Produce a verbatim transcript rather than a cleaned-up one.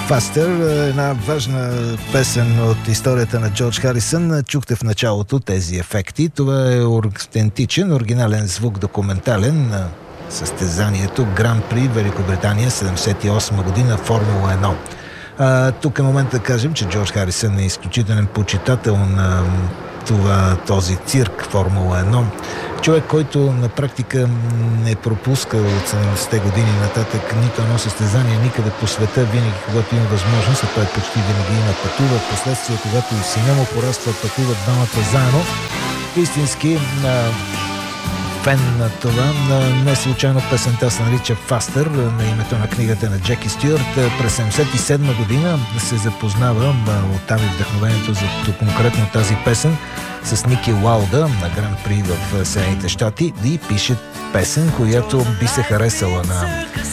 Faster, една важна песен от историята на Джордж Харисън. Чухте в началото тези ефекти. Това е аутентичен, оригинален звук, документален на състезанието Гран При Великобритания седемдесет и осма година, Формула едно. А, тук е момент да кажем, че Джордж Харисън е изключителен почитател на това, този цирк Формула едно. Човек, който на практика не пропуска от седемдесетте години нататък нито едно състезание никъде по света, винаги когато има възможност, а той почти винаги има пътува. Впоследствие, когато и сина му пораства, пътуват двамата заедно. Истински а, фен на това. Не случайно песента се нарича Faster, на името на книгата на Джеки Стюарт. През седемдесет и седма година се запознава, оттам и вдъхновението за конкретно тази песен, с Ники Лауда на Гран При в Съединените щати и пише песен, която би се харесала на